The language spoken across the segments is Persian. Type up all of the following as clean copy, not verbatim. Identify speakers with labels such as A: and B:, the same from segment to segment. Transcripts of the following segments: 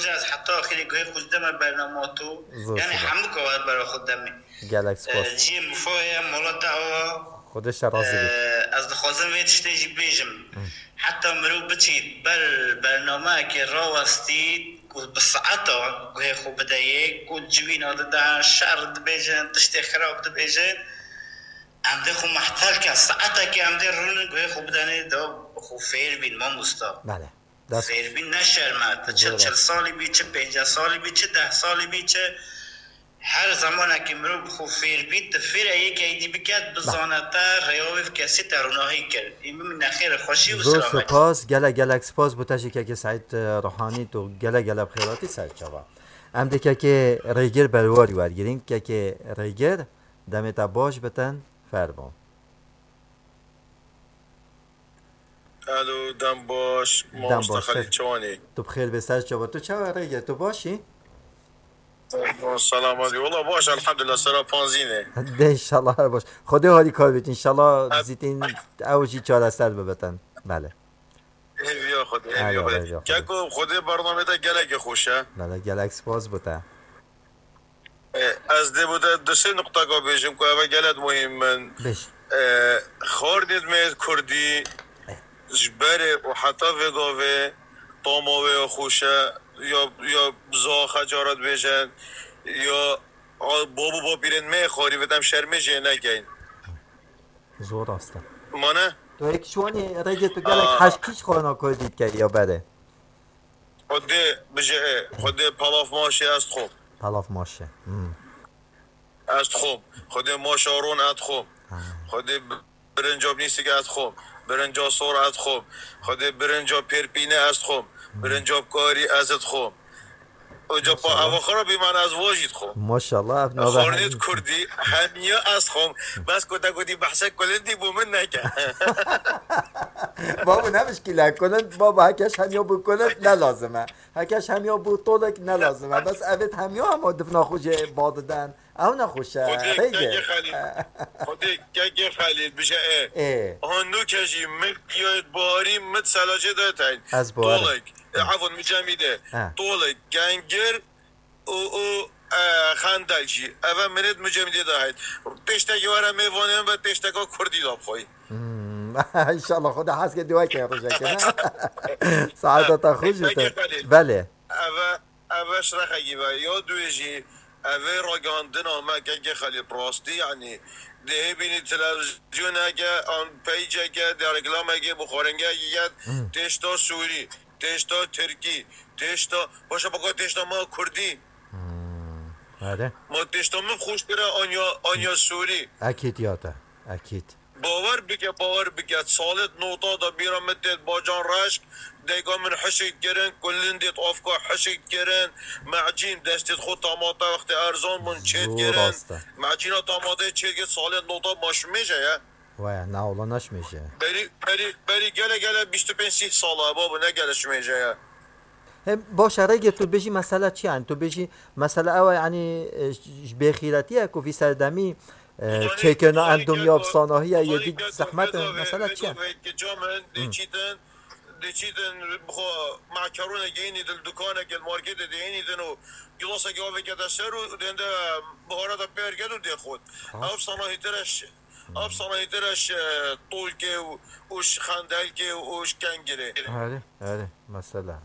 A: بجه از حتی آخری گوه خود دمه برنامه تو یعنی همه که برای خود دمی
B: گلکس پاس
A: جی مفاهی مولات آوا
B: خودش رازی بود
A: از دخوازم ویتشتیجی بیجم حتی مرو بچید برنامه که راوستید بساعتا گوه خوب بدهیه که جوین آده ده شرد بیجن تشتی خراب ده بیجن امده خو محتل که ساعتا که امده رون گوه خوب بدهنه دا خو فیر بین ما مستا
B: بله
A: فیر بین نشرمد چل سالی بی چه 50 سالی بی چه 10 سالی بی چه هر زمان که مرو خو فیر بید فیر ایک ایدی بکد بزانتا ریاویف کسی تروناهی کرد این من نخیر خوشی و
B: زور
A: سلامت
B: سپاس گلک سپاس بوتشی که سعید روحانی تو گلک بخیراتی سر چوا ام دیگه که ریگر برواری ورگیرین که ریگر دمت باش بتن فرمان
C: الو دم باش مستخلی چوانی
B: تو بخیر به سر چوا تو چه ریگر تو باشی
C: سلام علیکم والله باش الحمدلله سرا پانزینه
B: ده انشالله باش خدا حالی کار بیت انشالله زیتین اوجی چهار سر ببتن بله
C: یا خدا که کو خدا برنامه تا گلک خوشه
B: بله گلک سپاس بوده
C: از ده بوده دو سه نقطه که بیشم که اول گلت مهم من خوردید مید کردی جبره و حتی وگاوه طاماوه خوشه یا بزا خجارت بیشن یا بابو با بیرن می خوری ودم شرمه جه نگین
B: زور است
C: مانه؟
B: تو یک شوانی ریگه تو گلک هشکیش خوانا کردید که یا بره
C: خود پلاف ماشه است خوب
B: پلاف ماشه
C: است خوب خود ماشارون است خوب خود برنجاب نیستی که است خوب برنجا سور است خوب خود برنجا پرپینه است خوب برنجاب کاری ازت خوب اوجا پا اواخرا بی من از واجید خوب
B: ماشاءالله
C: خورنید کردی همیا است خوب بس کتا کتی بحثه کلندی بو من نکن
B: بابا نمشکله کنند بابا هکش همیا بو کنند نلازمه هکش همیا بو طولک نلازمه بس اوید همیا هم دفنا خوشه باددن او نخوشه
C: ریگه خودی که خلیل بشه هندو کشی مد بیاید باری مد سلاجه دایتین
B: از باره
C: طولک عفوا مجمیده طولک گنگر او خاندلجی اول منت مجمیده داید تشتگی واره میوانیم و تشتگا کردی داب خوی
B: انشالله خدا هست که دوای که روشه کنه سعادت خوشته بله
C: اول شرخی و یا دویجی اول راگاندن آمه که خیلی پراستی یعنی ده بینی تلویزیون اگه آن پیج اگه در رکلام اگه بخورنگه اگه تشتا سوری تشتا ترکی تشتا باشه بگاه تشتا ما کردی ما تشتا من خوش بره آنیا سوری
B: اکید یاده اکید
C: باور بگه سالت نوتا دا بیرم مدت باجان رشک دیگه من حشید گرن کلین دیت آفکا حشید گرن معجین دستت خود تاماته وقت ارزان من چید گرن معجینا تاماته چید گرن سالت نوتا باش میشه یا
B: وای نه اولا نش میشه
C: بری گله 25 ساله بابا نگلش میشه یا
B: باشه رگه تو بجی مسئله چی هن؟ تو بجی مسئله او یعنی بخیرتیه که فی سردمی چکن اندومی افسانه‌ای یا دیگه زحمت مثلا چیه؟
C: دیچیدن بخو معکرونه گینی دل دکانه گل مارکت دینی دنو گلاسه گاوه کده سر و دنده بهارات پیرگد و دی خود افسانه‌ای ترش طول که وش خندل که وش کنگره
B: آره مثلا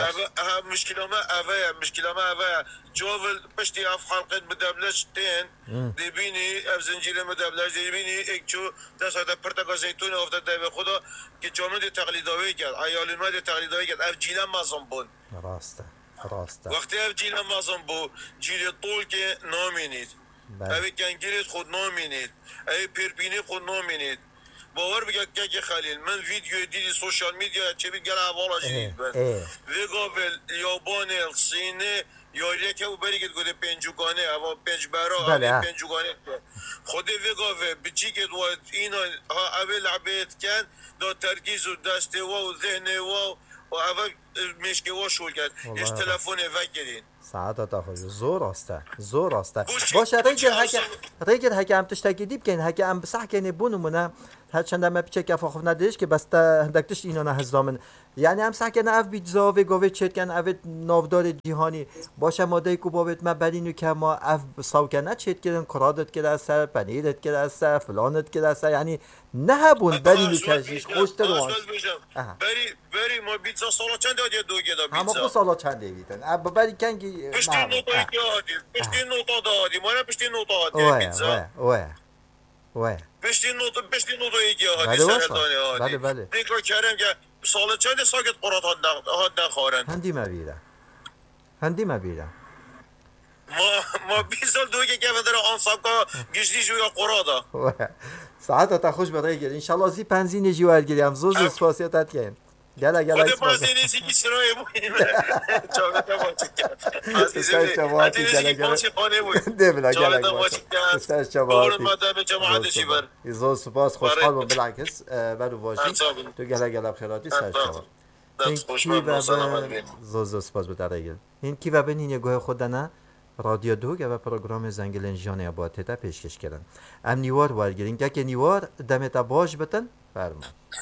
C: مشكلة جوفل بشتي اف حلقة مدبلج تين دي بيني اف زنجيرة مدبلج دي بيني اكچو دست پرتقال زيتون افتا دي خدا که جامعه دي تقليداوي کرد عيالين ما دي تقليداوي کرد اف جيلا مازن بون
B: راسته
C: وقتی اف جيلا مازن بو جيل طول که نامينيد اف کنگیرت خود نامينيد اف پرپینی خود نامينيد باور بگه که خلیل من ویدیو دیدی سوشال میدیا چه بگه احوالا شدید بس ویگاول یابان الصینه یا که او بریگید گوده پنجوگانه اما پنجبرا پنجوگانه خود ویگاول بچی که دواد اینا اول عبیت کن دا ترکیز و دسته و ذهنه و اول مشکی وا شول کرد هیچ تلفن وگرین
B: سعادت خوش زور است باشه ریگر هک هم تشتکی دیب کن هک هم بسح کنی بونمونه هرچند ما پیچه که فخر ندیش که بس هندکتش اینا نه هزامن یعنی هم سح کنه اف بیتزا و گوه چت کن اف نافدار جهانی باشه ماده کو بابت ما بدینو که ما اف ساو کنه چت کردن کرادت کرده است پنیرت کرده است فلانت کرده است یعنی نه بون بدینو کشیش خوشتر وان
C: بری ما بیتزا سالا چند دادی دو گدا بیتزا
B: اما کو سالا چند دیدن اب بری کنگی
C: پشتی نوتا دادی ما نه پشتی نوتا دادی بیتزا
B: وای
C: پشتی نوتا یکی هادی سرطانی هادی
B: بله
C: دیگه کردم که سال چند ساکت قرات هاد نخورن
B: هندی ما بیره
C: ما 20 سال دوگه که بدر آنسابکا گشتی جویا قرادا
B: ساعت تا خوش برای ان شاء الله زی پنزین جوار گیرم زوز اسپاسیات کن گلا
C: خود پنزینی سی کی سرای مهم چاقتا باچی
B: استاذ چاباتی زو سپاس خوشحال و بالعکس برو باشی تو گلا بخیراتی سر چابا زو سپاس بتره این کی و بنین گوه خودنه رادیو دوگ و پروگرام زنگلین جان اباته تا پیشکش کردن ام نیوار وارگیرین که نیوار دمتا باش بتن فرما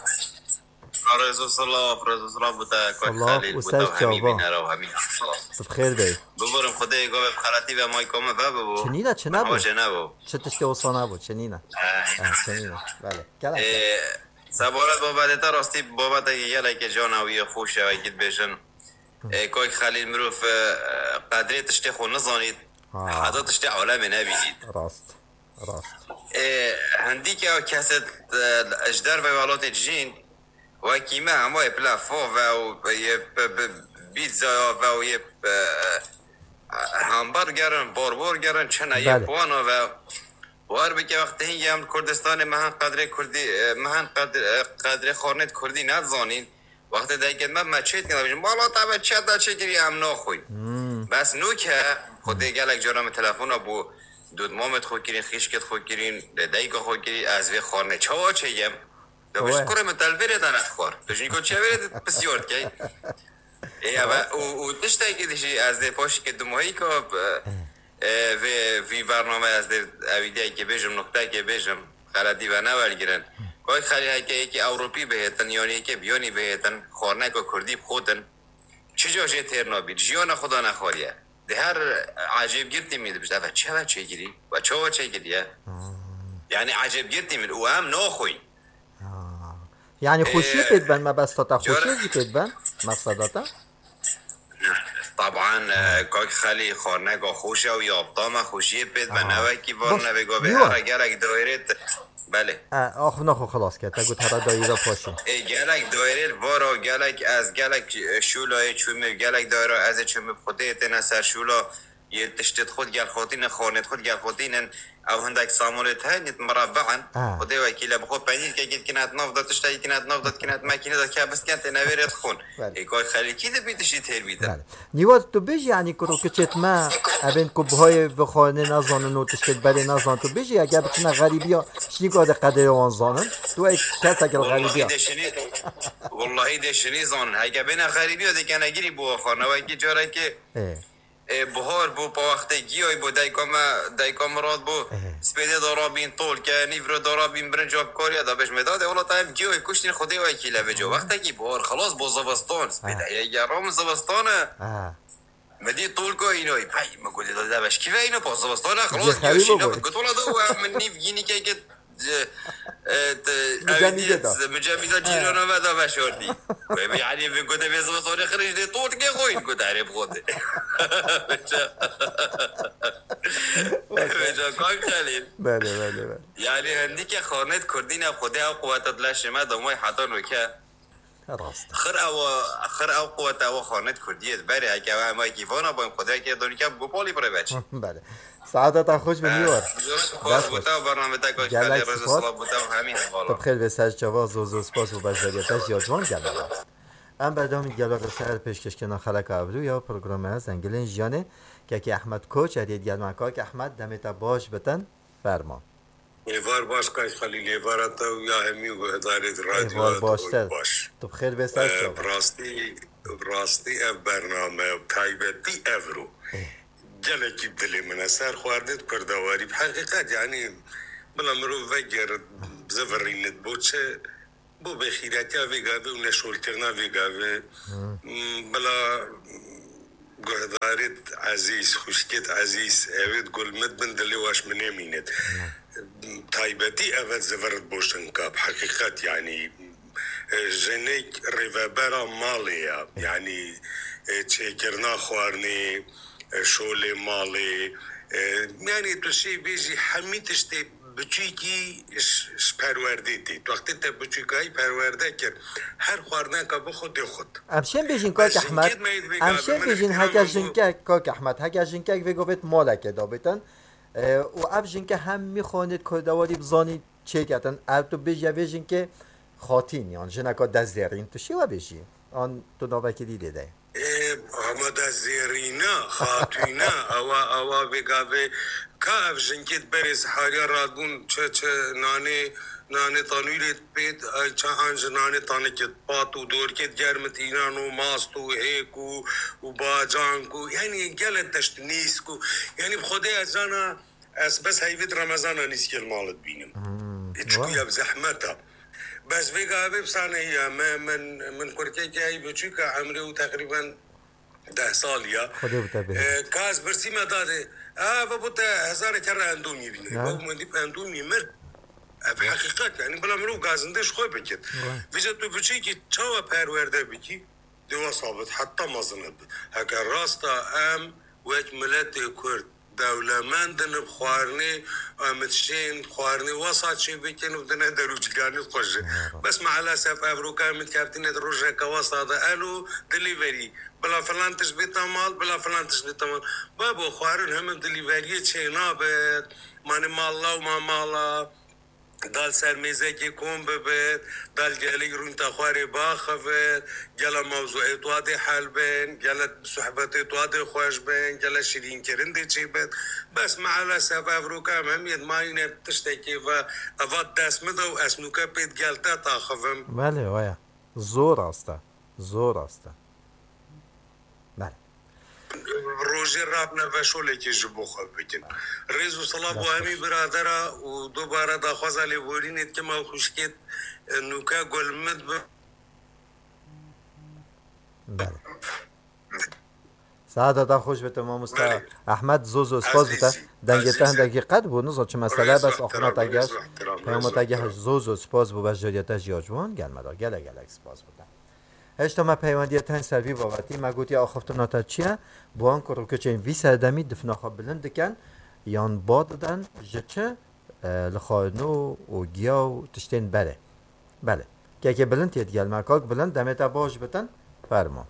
D: رسول بوده
B: خلیل بوده همین بخیر بی
D: ببرم خدای گوه خلاتی و مای کامه بابو
B: چنینه چه نبود
D: چه
B: تشتی اوسا نبود چنینه بله
D: سبارت بابت تا راستی بابت یه که جانوی خوشه و گید بشن کوی خلیل مروف قدری تشتی خو نزانید حدا تشتی عالم نبینید
B: راست
D: هندی که کسد اجدر و ولات جین و کیمه همه پلافا و یه بیتزا و یه همبرگرن باربرگرن چنه یه پوانا و وار بکه وقتی هنگی هم کردستان مهن قدر خارنت کردی نزانید وقتی دیگه من چیت کنم بالا تا چت دا چگیری هم ناخوی بس نو که خودی گلک جرام تلفن ابو دود مامت خود کردین خیشکت خود کردین دیگه خود کردین از وی خارنه چاوا چیم دو بش کرم تلویره دانت خور توش نیکو چه ویرد بسیار کی و دشته که دیشی از دی پاشی که دو ماهی که وی برنامه از دی اویدی که بیجم نقطه که بیجم خردی و نوالگیرن کوئی خالی که یکی اوروپی بهتن یعنی که بیانی بهتن خورنه که کردی خودن چجا جه تیر نابید جیان خدا نخوریه ده هر عجیب گرتی میده بشت و چه گیری و چه گیریه یعنی عجیب گرتی میده او هم ناخوی
B: یعنی خوشی پید بند ما بس تا خوشی پید بند مقصداتا
D: طبعا کوئی خالی خورنه که خوشه و یابطام خوشی پید بند نوکی بار نوگا به هر گرک دایرت بله
B: آخه نخو خلاص کرد تا گوت هر دایره پاشیم
D: گلک دایره وارا گلک از گلک شولای چومه گلک دایره از چومه خودت نسر شولا یه تشتت خود گل خاطین خانت خود گل خاطین او هندک سامولت هنیت مربعا خدای وکیل بخو پنیر که گید کنات ناف داد تشتای کنات ناف داد کنات ماکینه داد که بس کنت نویرت خون ایکای خالی کی ده بیتشی تر بیده
B: نیوات تو بیجی یعنی کرو که چت ما ابن کوبهای بخانه نزانن و تشتت بله نزان تو بیجی اگر بتونه غریبیا چی قاد قدر آن زانن تو ای کس اگر غریبیا
D: والله دشنی زان اگر بین غریبیا دیگه نگیری بو خانه و کی جاره که بهار بو با وقت گیای بو دایکام راد بو سپیده دارا بین طول که نیفرو دارا بین برنجاب کاریا دا بهش مداد اولا تایم گیای کشتین خودی وای کیله بجو وقتی که بهار خلاص با زوستان سپیده یه رام زوستانه مدی طول کو اینوی پای مگودی داده باش کی اینو با زوستانه خلاص گیوش اینا گفت ولا دو من نیف گینی که مجمدة جيرونا ماذا ما شورتي يعني في كنت في زوصوني خرج لي طول كي خوين كنت عارف خودي كان خليل
B: بله
D: يعني عندك خانات كردين خودها قوات دلاش ما دموي حاطن وكا خر او قوت او خانات کردیه بله اگه ما کیفانا با خدا که دونی که گوپالی برای بچه
B: بله سعادت خوش به نیوار
D: خوش بوده برنامه تا که خیلی رز صلاح بوده و همین حالا
B: خب خیلی به سج جواز و سپاس و بشریتش یادوان گلال است ام بردام گلال سهر پیشکش کنن خلق ابرو یا پروگرام زنگلین جیانه که احمد کوچ ادید گلمکا که احمد دمتا باش بتن فرمان
C: ایوار باش که خلیل ایوار تا یا همی و هدایت رادیو
B: ایوار باشتر تو بخیر به سر
C: براستی
E: راستی اف برنامه تایبتی افرو جلکی بدلی من سر خواردت کردواری بحقیقت یعنی بلا مرو وگر زفرینت بوچه بو بخیراتی ویگاوه و نشول کرنا ویگاوه بلا گهدارت عزیز خوشکت عزیز اوید گلمت بندلی واش منه مینت تایبتی اوید زفرت بوشن که بحقیقت یعنی جنیک ریوبرا مالیا یعنی چه کرنا خوارنی شول مالی یعنی تو شی بیجی همیتش تی بچیکی پرورده تی وقتی تا بچیکایی پرورده کرد هر خوارنه که بخود خود
B: امشن بیجین کاک احمد امشن بیجین هکر جنکه کاک احمد هکر جنکه ویگوبت مالکه دابتن و اب جنکه هم میخواند کردواری بزانید چه کردن اب تو بیجی ویجین که خاطین یان جنکا دست دیرین تو شیوه بیجی آن تو نوبکی دیده ده
E: اما دست دیرینا خاطینا اوا بگاوه که اف جنکت برز حالیا رادبون چه نانه تانویلت بید چه هنج نانه تانه کت پات و دور کت گرمت اینان و ماست و هیک و باجان کو یعنی گلت تشت نیست کو یعنی بخوده از جانا از بس هیوید رمضان نیست که المالت بینم اتشکو یا بزحمتا بس ویگاوه بسانه هیا من کرکه که ای بچی که عمره و تقریبا 10 سال یا کاز برسی ما داده و بوده 1000 کره اندوم میبینه و من دیب اندوم میمر بحقیقت یعنی بلا مرو گازندش خوی بکید ویجا تو بچی که چاوا پرورده بکی دیوا ثابت حتی مازنه بید هکر راستا ام و اک ملت کرد دولمندن بخوارني متشين خوارني وسط شي بكن ودنا دروجكاني خوجه بس مع الاسف افروكا متكافتين دروجه كوسط قالوا دليفري بلا فلان تشبيت مال بلا فلان تشبيت مال بابو خوارن هم دليفري چينابت ماني مالا وما مالا دال سرمیزه که کن ببید دال جلی رون تخواری باخفید جل موضوع تواد حل بین جل صحبت تواد خوش بین جل شیرین کرنده چی بید بس مع الاسف افروکا هم ماینه تشتکی و اواد دست مده و اسنوکا پید جلتا تاخفم
B: بله وایا زور استه بله
E: روزی راب نفشوله که جبو خواب بکن ریز و صلاح و همی برادره و دوباره دا خوزا لیورینید که ما خوشکید نوکا گلمد
B: بله سعادت دا خوش بته ما مستا احمد زوزو سپاس بته دنگتن دقیقت بود نزا چه مسئله بس آخنا تگش پیامو تگهش زوزو سپاس بود بجاریتش یاجوان گلمدار گله سپاس بته هشتا ما پیوندیتن سروی بابتی ما گوتی آخفت ناتا چیه بوان کرو که چه وی سردمی دفناخا بلند دکن یان باد دادن جچه لخانو و گیا و تشتین بله که بلند تید گل مکاک بلند دمیتا باش بتن فرما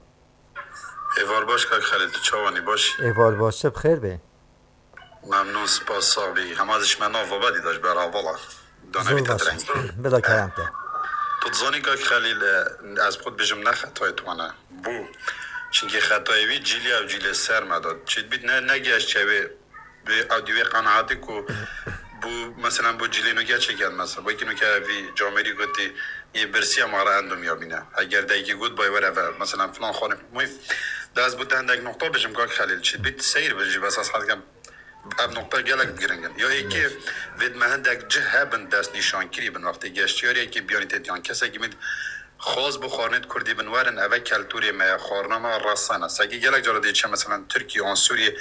F: ایوار باش که خالد چوانی باش
B: ایوار باش شب خیر به
F: ممنون سپاس صاحبی همازش من ناف وبادی داشت برا والا دانوی تدرنگ
B: بدا کرم که
F: تو تزانی که خلیل از خود بجم نه خطای توانه بو چونکه خطای وی جیلی او جیلی سر مداد چید بیت نگیش چوی به اودیوی قناعتی که بو مثلا بو جیلی نگه چه کرد مثلا با اینو که وی جامعی گوتی یه برسی اماره اندوم یابینه اگر دیگه گود بای وره مثلا فلان خانه مویف دست بود هندک نقطه بجم که خلیل چید بیت سیر بجی بس از حد کم اب نقطه گلک بگیرنگن یا ای که وید مهندک جه بن دست نشان کری بن وقتی گشتیاری که بیانیت دیان کسی که مید خاص بخارنت کردی بنوارن اوه کلتوری ما خارنامه راسانه سگی گلک جاردی چه مثلا ترکیه آن سوریه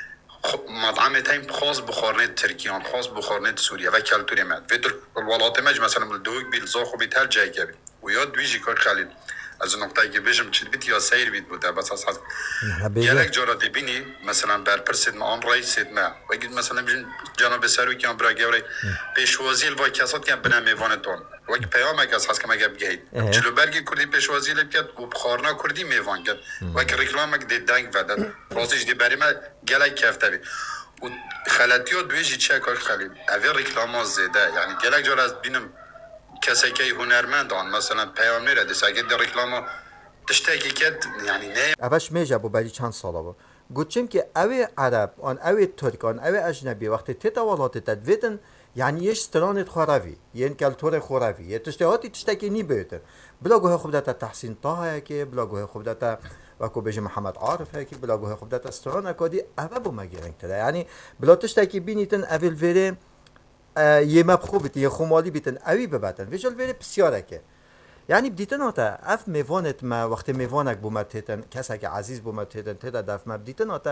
F: مطعم تایم خاص بخارنت ترکیه آن خاص بخارنت سوریه و کلتوری ما وید الولات مج مثلا دوگ بیل زاخو بیت هر جای گبی و یا دویجی کار خالد از نقطه که بجم چید بیت یا سیر بیت بوده بس از گلک جاردی بینی مثلا برپرسید ما آن رئیسید ما و اگه مثلا بجن جناب سروی که آن برای گوری پیشوازی الوای کسات که بنا میوانتون و اگه پیام اگه از که مگه بگید جلو برگی کردی پیشوازی لبکت و بخارنا کردی میوان کرد و اگه رکلام اگه دنگ ودد رازش دی برای ما گلک کفته بی و خلطی ها دویجی چه کار خلید اوی رکلام ها زیده یعنی گلک جار از بینم کسی که هنرمند آن مثلا پیام میره دیسه اگه در رکلام تشتاکی کد یعنی نه
B: اوش میجا بو بری چند ساله با گوچیم که اوی عرب آن اوی ترک آن اوی اجنبی وقتی تیتا والات تدویدن یعنی یه سترانت خوراوی یه کلتور خوراوی یه تشتهاتی تشتکی نی بیتن بلا گوه خوب داتا تحسین طه که بلا گوه خوب داتا وکو بيجي محمد عارف هيك بلا گوه خوب داتا ستران اكادي ابو ما گرنگ تره يعني بلا تشتکی بینیتن اول وره یه مبخو بیت یه خمالی بیتن اوی ببتن ویجال وره بسیاره که يعني بديتن هاتا اف میوانت ما وقت میوانک بومت هیتن کسا که عزیز بومت هیتن تدا دف ما بديتن هاتا